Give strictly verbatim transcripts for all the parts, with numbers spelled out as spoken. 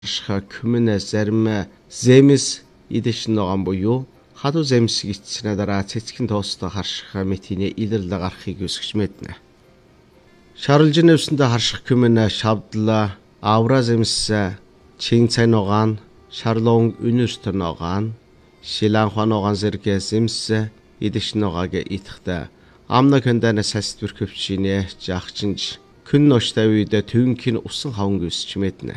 Шха күмэнэ зарим земис идэж ногоон буюу хадуу земс гитснэ дараа цэцгийн тоостой харших мэтиний илэрлэг гарахыг өсгөж мэднэ. Шарлж нэвсэндээ харших күмэнэ шавдла авра земс чин цай ногоон шарлон үнэрт ногоон шилан хон ногоон зэрэг земс идэж ногоог итгэхтэй амна кэндэнэ саст бүрхөвчинэ жаагчинж күн ноштой үед төвөнхийн усан хавн өсч мэднэ.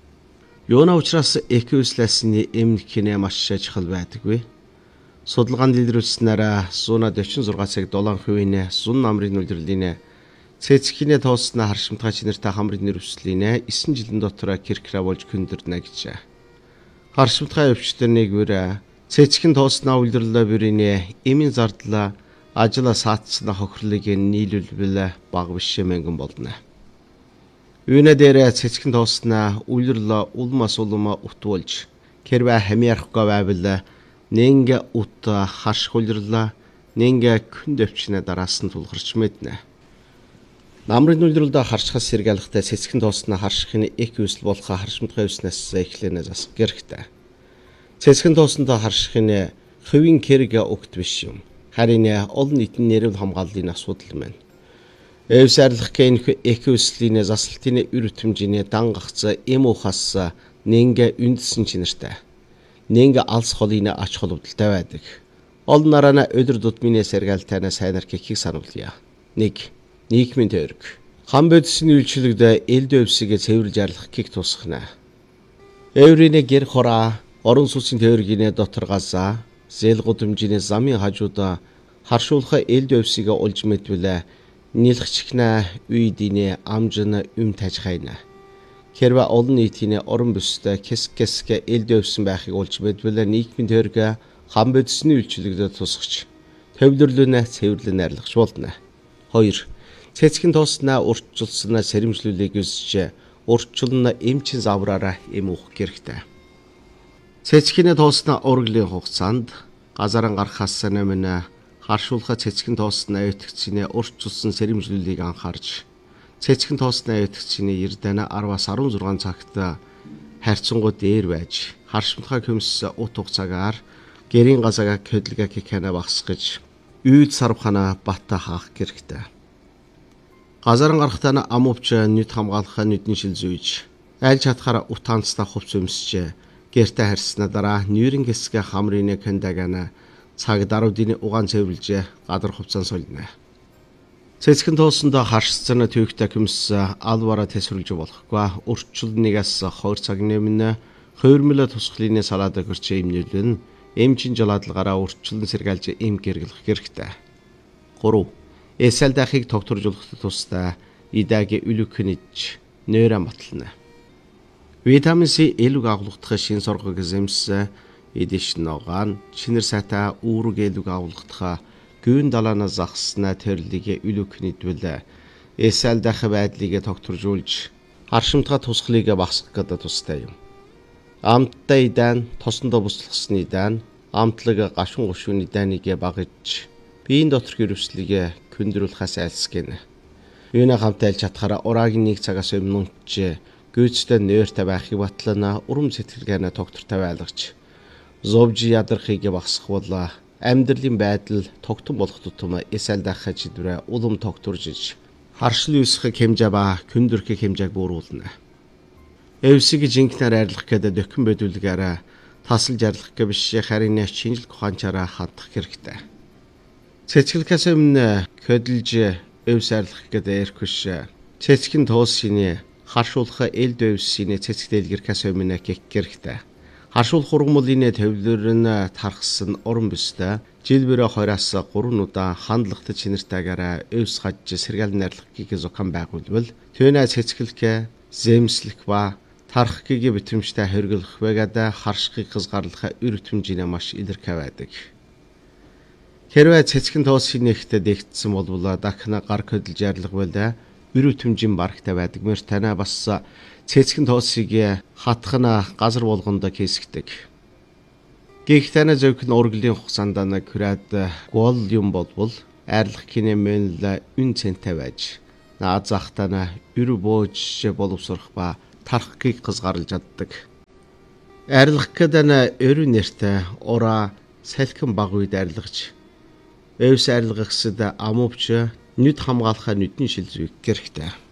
Юуна учраас эквислэсний эмнэг кинэ маш чухал байдаггүй. Судалгаанд илрүүлснээр сто сорок шесть цаг долоон хувийн сун намрын үйлдвэрлэлийн цэцгийнхээ тоосноо харшимтгай чинэртэй хамрын нэрвслийнэ девять жилийн дотор киркра болж көндөрнө гэж. Харшимтгай өвчтөнийг бүр цэцгийн тоосноо үйлдвэрлэлээ бүрийн эмийн зардлаа ажила саатсна хохирлыг нийлүүлбэл баг биш мэнгэн болно. Үүнэ дээр цэцгийн тоосноо үйлдвэрлэлээ улмас улма утуулж кэрвэ хамиарахгүй байвал нэнгэ ут харш үйлдвэрлэлээ нэнгэ күн дэвчнэ дараас нь тулгарч мэднэ. Намрын үйлдвэрлэлд харшихаас сэргээлэхтэй цэцгийн тоосноо харшихын их үүсэл болох харшимтгай үүснээс эхлэнэ засах хэрэгтэй. Цэцгийн тоосноо харшихын хувийн кэрэг огт биш юм. Харин олон нийтийн нэрвэл хамгааллын асуудал мэн. Эвсарлах гэн эквислиний заслтын үр хөтөмжийн дан гагц эм ухаас нэнгэ үндсэн чинэртэй. Нэнгэ алс холын ач холбогдолтой байдаг. Олон нараа өдөр тутмын сэргээлтэнэ сайнар гэхийг сануулъя. нэг. Нийгмийн тойрог. Хан бодисны үйлчлэгд элд өвсөг цэвэрлж арлах гих тусахна. Эврийн гэр хораа орон сууцын тойргийн дотор газаа зээл гудамжийн замын хажууд харшуулах элд өвсөг олж мэдвэл нилхчихнэ үйдийн амжин юм тажхайна. Хэрвээ олон нийтийн орон бүстэй кэс кэсгэ элд өвсөн байхыг олж мэдвэл нийгмийн тойрог хан бодисны үйлчлэгд тусахч төвлөрлөнө цэвэрлэн арилгах болно. хоёр. Цэцгийн тоосноо урьдчилсан сэрэмжлүүлгийг үсч урьдчилн эмчин завраараа эм уух хэрэгтэй. Цэцгийн тоосноо урглын хугацаанд газаран гарахаас өмнө харшуулах цэцгийн тоосноо өтгцний урьдчилсан сэрэмжлүүлгийг анхаарч цэцгийн тоосноо өтгцний эрдэнэ десять-аас шестнадцать цагт харьцангуй дээр байж харшимтгай хөмс ут хугацаагаар гэрийн газаага хөдөлгөө кикана багсгаж үйд сарвхана бата хаах хэрэгтэй. Газаран гарахтаа ам өвч нүд хамгаалах нүдний шил зүйж аль чадхаараа утаанцтай хувц өмсч гэртээ харьснаа дараа нүүрэн гэсгэ хамрын кандагана цаг даруудын угаан цэвэрлж гадар хувцаан сольно. Цэцгийн тоосноо харшцсан төвхтэй хүмс алвара тэсвэрлж болохгүй. Урьдчилнээс хоёр цагны өмнө хувирмал тусгалын салаад гэрч эмнэлэн эмчин жалаадлагаараа урьдчилан сэргээлж эм гэргэлэх хэрэгтэй. гурав. Эсэл дахыг тогтворжуулах тусдаа идагийн үлүкнэж нойрон батлна. Витамин С элэг агуулгадах шин соргог земс эдэш ногоон шинэр сайтай үүрэг элэг агуулгадах гүн далаана загсна төрлөгийг үлүкнэдвэл эсэл дах байдлыг тогтворжуулж харшимтгай тусгалыг багасгах гэдэг тустай юм. Амттай дан тосондоо буслахсны дан амтлаг гашуун гушууны даныг багаж биеийн доторх өрөвслийг хүндрүүлэхээс айлсгэнэ. Юуна хамтаа аль чадхаараа ураагийн нэг цагаас өмнө ч гүйцэтгэл нойртой байхыг батлана урам сэтгэлгээнэ тогтвортой байлгаж зовж ядрахыг багасгах бол амьдралын байдал тогтун болох тутам эсэл дахах чидрэ улам тогтворж харшил үүсэх хэмжээ ба хүндрэх хэмжээг бууруулна. Эвсэг жинкнээр арилгах гэдэг дөхөн бодулгаараа тасалж арилгах гэж биш харин шинжлэх ухаанчаараа хандах хэрэгтэй. Цэцгэлээс өмнө хөдөлж өвс арилгах гэдэг эрхвш цэцгийн тоосын харшуулах элд өвсийн цэцэг дэлгэрхээс өмнө гэх хэрэгтэй. Харшуулах ургамлын төвлөр нь тархсан орон бүстэй жил бүрэ двоёроос гурван удаа хандлагатай чинэртэйгээр өвс гаж сэргээл арилгахыг зохион байгуулбал түүнээ цэцгэлэх земслэх ба тархахыг битэмжтэй хоригдох байгаад харшихыг хязгаарлах үр хөтөмжийн маш илэрхий байдаг. Хэрвээ цэцгийн тоосын нэгт дэгдсэн болвол дахна гар хөдөлж арилгавал үр хөтөмжийн барагтай байдаг мөр танаа бас цэцгийн тоосыг хатхна газар болгонд хийсгдэг. Гэхдээ зөвхөн урглын хугацаанд нэг хүрээд гол юм болвол арилгах кинемэл үн цэнтэй байж наад захтана үр бөөж боловсрох ба тархахыг хязгаарлаж чаддаг. Арилгах гэдэг нь өрөө нэртэй ураа салхин баг үед арилгаж өвс арилгах гэсэд амувч нүд хамгаалахаа нүдний шилжүүлэх хэрэгтэй.